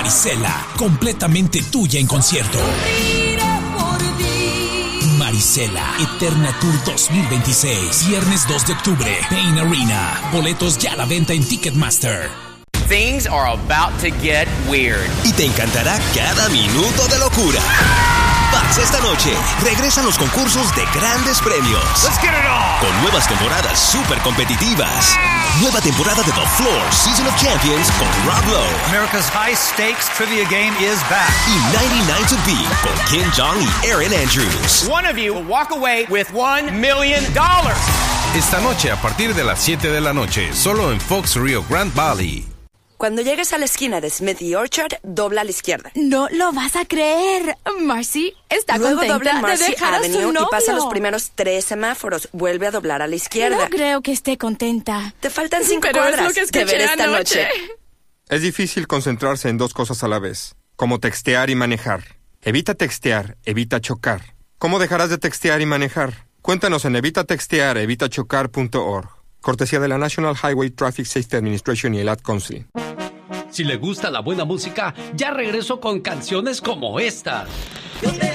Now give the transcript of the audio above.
Marisela, completamente tuya en concierto. Marisela, Eterna Tour 2026. Viernes 2 de octubre, Pain Arena. Boletos ya a la venta en Ticketmaster. Things are about to get weird. Y te encantará cada minuto de locura. VAX esta noche regresan los concursos de grandes premios. Let's get it on. Con nuevas temporadas súper competitivas. Nueva temporada de The Floor Season of Champions con Rob Lowe. America's high stakes trivia game is back. Y 99 to Beat con Kim Jong y Aaron Andrews. One of you will walk away with $1 million. Esta noche a partir de las 7 de la noche, solo en Fox Rio Grande Valley. Cuando llegues a la esquina de Smith y Orchard, dobla a la izquierda. No lo vas a creer. Marcy está Luego contenta dobla en Marcy de dejar a su Avenue novio. y pasa los primeros 3 semáforos. Vuelve a doblar a la izquierda. No creo que esté contenta. Te faltan 5 Pero cuadras es lo que escuché de ver esta anoche. noche. Es difícil concentrarse en 2 cosas a la vez, como textear y manejar. Evita textear, evita chocar. ¿Cómo dejarás de textear y manejar? Cuéntanos en evitachocar.org. Cortesía de la National Highway Traffic Safety Administration y el Ad Council. Si le gusta la buena música, ya regreso con canciones como esta. Yo te